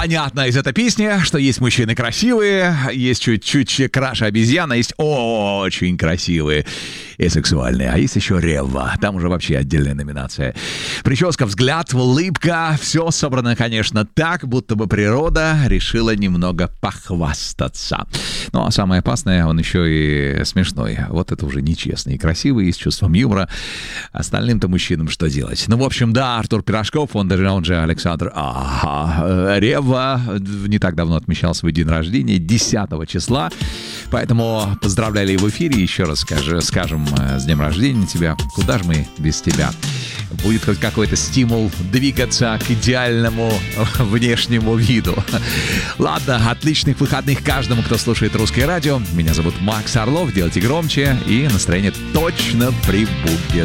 понятно из этой песни, что есть мужчины красивые, есть чуть-чуть краше обезьяна, есть очень красивые и сексуальные, а есть еще Рева, там уже вообще отдельная номинация. Прическа, взгляд, улыбка, все собрано, конечно, так, будто бы природа решила немного похвастаться. Ну, а самое опасное, он еще и смешной. Вот это уже нечестно. И красивый, и с чувством юмора. Остальным-то мужчинам что делать? Ну, в общем, да, Артур Пирожков, он же Александр Рева, не так давно отмечал свой день рождения, 10 числа. Поэтому поздравляли в эфире. Еще раз скажем с днем рождения тебя. Куда же мы без тебя? Будет хоть какой-то стимул двигаться к идеальному внешнему виду. Ладно, отличных выходных каждому, кто слушает Русское радио. Меня зовут Макс Орлов. Делайте громче, и настроение точно прибудет.